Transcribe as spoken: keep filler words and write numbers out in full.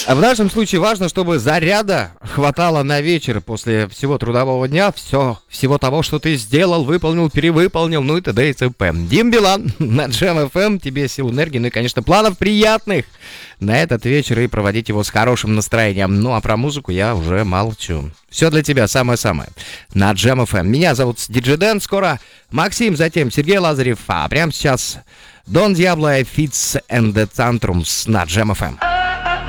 А в нашем случае важно, чтобы заряда хватало на вечер после всего трудового дня, все, всего того, что ты сделал, выполнил, перевыполнил, ну и т.д. и т.п. Дим Билан на Джем эф эм, тебе сил, энергии, ну и, конечно, планов приятных на этот вечер и проводить его с хорошим настроением. Ну а про музыку я уже молчу. Все для тебя, самое-самое. На Джем эф эм. Меня зовут Диджей Дэн, скоро Максим, затем Сергей Лазарев, а прямо сейчас Дон Диабло, Fits and the Tantrums на Джем эф эм.